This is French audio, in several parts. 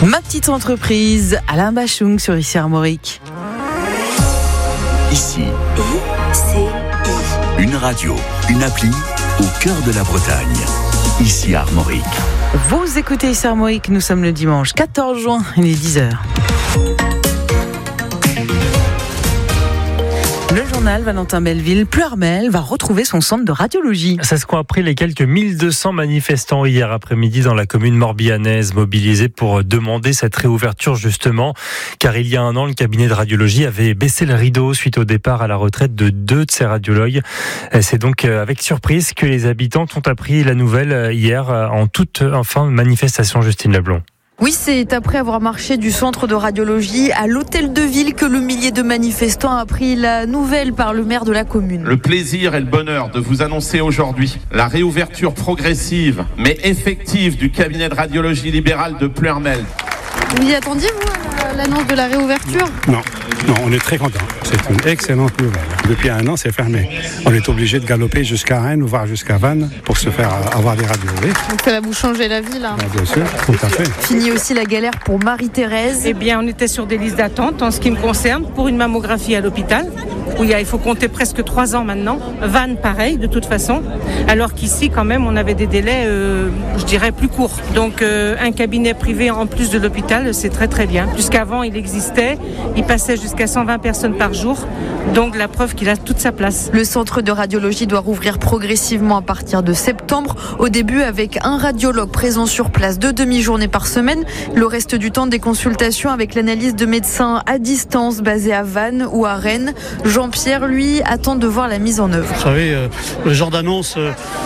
Ma petite entreprise, Alain Bachung sur ICI Armorique. Ici, une radio, une appli au cœur de la Bretagne. ICI Armorique. Vous écoutez ICI Armorique, nous sommes le dimanche 14 juin, il est 10h. Le journal Valentin Belleville, Pleuhermel va retrouver son centre de radiologie. C'est ce qu'ont appris les quelques 1200 manifestants hier après-midi dans la commune morbihanaise, mobilisés pour demander cette réouverture justement, car il y a un an, le cabinet de radiologie avait baissé le rideau suite au départ à la retraite de 2 de ses radiologues. C'est donc avec surprise que les habitants ont appris la nouvelle hier en toute fin de manifestation. Justine Leblond. Oui, c'est après avoir marché du centre de radiologie à l'hôtel de ville que le millier de manifestants a appris la nouvelle par le maire de la commune. Le plaisir et le bonheur de vous annoncer aujourd'hui la réouverture progressive mais effective du cabinet de radiologie libérale de Pleuhermel. Vous y attendiez, vous, à l'annonce de la réouverture ? Non, on est très contents. C'est une excellente nouvelle. Depuis un an, c'est fermé. On est obligé de galoper jusqu'à Rennes ou voire jusqu'à Vannes pour se faire avoir des radios. Donc ça va vous changer la vie, là ? Bien sûr, tout à fait. Fini aussi la galère pour Marie-Thérèse. Eh bien, on était sur des listes d'attente en ce qui me concerne pour une mammographie à l'hôpital, où il faut compter presque 3 ans maintenant. Vannes, pareil, de toute façon. Alors qu'ici, quand même, on avait des délais, je dirais, plus courts. Donc, un cabinet privé en plus de l'hôpital, c'est très très bien. Jusqu'avant, il existait, il passait jusqu'à 120 personnes par jour, donc la preuve qu'il a toute sa place. Le centre de radiologie doit rouvrir progressivement à partir de septembre, au début avec un radiologue présent sur place 2 demi-journées par semaine, le reste du temps des consultations avec l'analyse de médecins à distance basés à Vannes ou à Rennes. Jean-Pierre, lui, attend de voir la mise en œuvre. Vous savez, le genre d'annonce,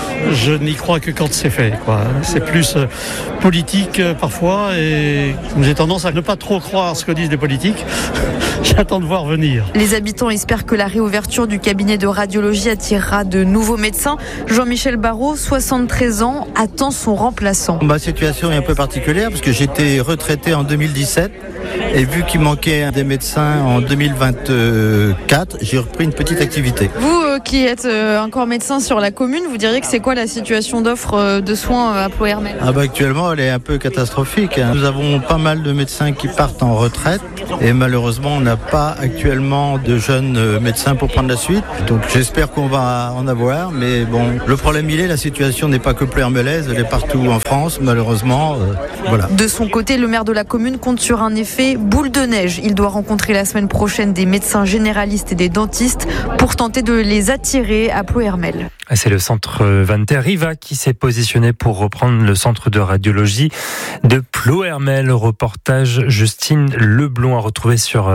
je n'y crois que quand c'est fait, quoi. C'est plus politique parfois, et j'ai tendance à ne pas trop croire ce que disent les politiques. J'attends de voir venir. Les habitants espèrent que la réouverture du cabinet de radiologie attirera de nouveaux médecins. Jean-Michel Barrault, 73 ans, attend son remplaçant. Ma situation est un peu particulière parce que j'étais retraité en 2017 et vu qu'il manquait des médecins en 2024, j'ai repris une petite activité. Vous qui êtes encore médecin sur la commune, vous diriez que c'est quoi la situation d'offre de soins à Pleuhermel ? Actuellement, elle est un peu catastrophique. Nous avons pas mal de médecins qui partent en retraite et malheureusement, on n'a pas actuellement de jeunes médecins pour prendre la suite. Donc j'espère qu'on va en avoir, mais bon, le problème la situation n'est pas que pleuhermelaise, elle est partout en France, malheureusement. Voilà. De son côté, le maire de la commune compte sur un effet boule de neige. Il doit rencontrer la semaine prochaine des médecins généralistes et des dentistes pour tenter de les attirer à Pleuhermel. C'est le centre Vanter Riva qui s'est positionné pour reprendre le centre de radiologie de Pleuhermel. Reportage Justine Leblond à retrouver sur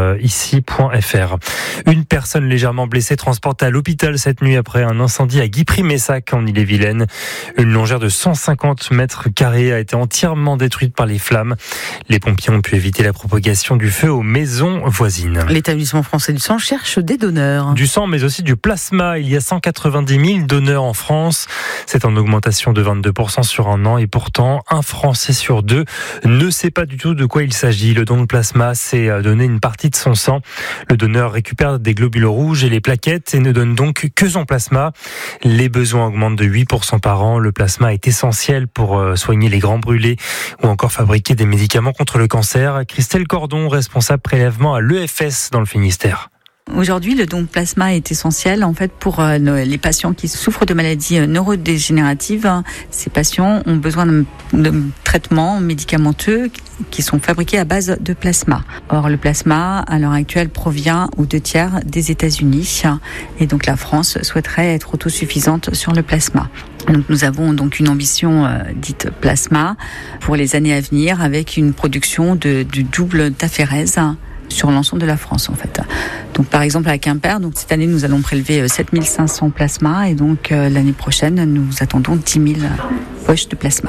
ici.fr. Une personne légèrement blessée transportée à l'hôpital cette nuit après un incendie à Guipry-Messac en Ille-et-Vilaine. Une longère de 150 mètres carrés a été entièrement détruite par les flammes. Les pompiers ont pu éviter la propagation du feu aux maisons voisines. L'établissement français du sang cherche des donneurs. Du sang mais aussi du plasma. Il y a 190 000 donneurs en France. C'est en augmentation de 22% sur un an et pourtant, un Français sur 2 ne sait pas du tout de quoi il s'agit. Le don de plasma, c'est donner une partie de son sang. Le donneur récupère des globules rouges et les plaquettes et ne donne donc que son plasma. Les besoins augmentent de 8% par an. Le plasma est essentiel pour soigner les grands brûlés ou encore fabriquer des médicaments contre le cancer. Christelle Cordon, responsable prélèvement à l'EFS dans le Finistère. Aujourd'hui, le don de plasma est essentiel en fait pour les patients qui souffrent de maladies neurodégénératives. Ces patients ont besoin de traitements médicamenteux qui sont fabriqués à base de plasma. Or, le plasma, à l'heure actuelle, provient aux 2/3 des États-Unis. Et donc, la France souhaiterait être autosuffisante sur le plasma. Donc, nous avons donc une ambition dite plasma pour les années à venir avec une production du double d'aphérèse sur l'ensemble de la France en fait. Donc par exemple à Quimper, donc cette année nous allons prélever 7500 plasmas et donc l'année prochaine nous attendons 10 000 poches de plasma.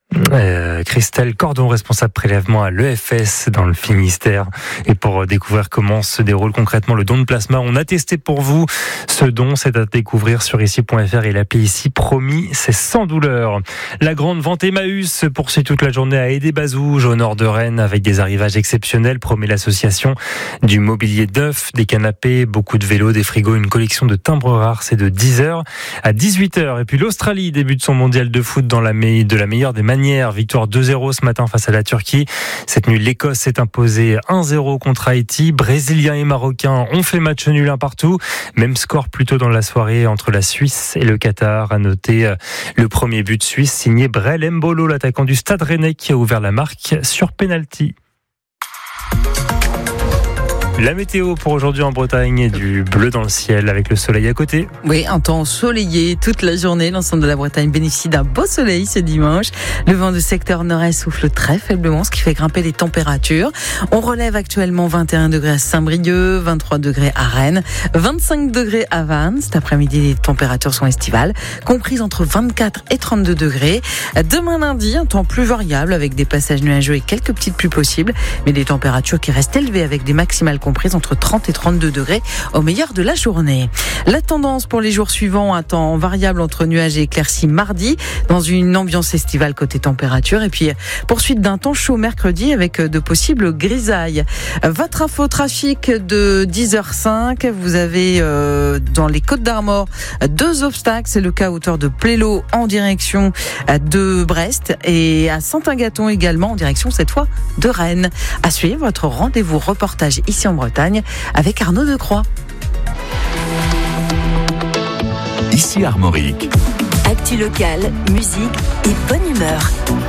Christelle Cordon, responsable prélèvement à l'EFS dans le Finistère. Et pour découvrir comment se déroule concrètement le don de plasma, on a testé pour vous ce don. C'est à découvrir sur ici.fr et l'appli ici. Promis, c'est sans douleur. La grande vente Emmaüs se poursuit toute la journée à Aidé-Bazouges, au nord de Rennes, avec des arrivages exceptionnels, promet l'association. Du mobilier neuf, des canapés, beaucoup de vélos, des frigos, une collection de timbres rares. C'est de 10h à 18h. Et puis l'Australie débute son mondial de foot dans de la meilleure des manières. manière. Victoire 2-0 ce matin face à la Turquie. Cette nuit, l'Écosse s'est imposée 1-0 contre Haïti. Brésiliens et Marocains ont fait match nul un partout. Même score plus tôt dans la soirée entre la Suisse et le Qatar. À noter le premier but suisse signé Brel Mbolo, l'attaquant du Stade Rennais, qui a ouvert la marque sur pénalty. La météo pour aujourd'hui en Bretagne, du bleu dans le ciel avec le soleil à côté. Oui, un temps ensoleillé toute la journée. L'ensemble de la Bretagne bénéficie d'un beau soleil ce dimanche. Le vent du secteur nord-est souffle très faiblement, ce qui fait grimper les températures. On relève actuellement 21 degrés à Saint-Brieuc, 23 degrés à Rennes, 25 degrés à Vannes. Cet après-midi, les températures sont estivales, comprises entre 24 et 32 degrés. Demain lundi, un temps plus variable avec des passages nuageux et quelques petites pluies possibles, mais des températures qui restent élevées avec des maximales comprises entre 30 et 32 degrés au meilleur de la journée. La tendance pour les jours suivants, un temps variable entre nuages et éclaircies mardi, dans une ambiance estivale côté température, et puis poursuite d'un temps chaud mercredi avec de possibles grisailles. Votre info trafic de 10h05, vous avez dans les Côtes-d'Armor 2 obstacles, c'est le cas à hauteur de Plélo en direction de Brest et à Saint-Agathon également en direction cette fois de Rennes. À suivre votre rendez-vous reportage ici en Bretagne avec Arnaud Decroix. Ici Armorique. Actu locale, musique et bonne humeur.